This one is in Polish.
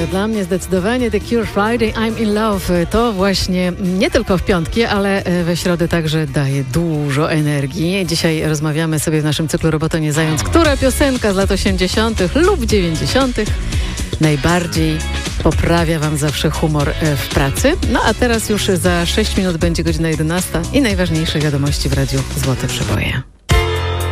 Dla mnie zdecydowanie The Cure Friday, I'm in Love. To właśnie nie tylko w piątki, ale we środę także daje dużo energii. Dzisiaj rozmawiamy sobie w naszym cyklu Robota nie zając, która piosenka z lat 80. lub 90. najbardziej poprawia wam zawsze humor w pracy. No a teraz już za 6 minut będzie godzina 11 i najważniejsze wiadomości w Radiu Złote Przeboje.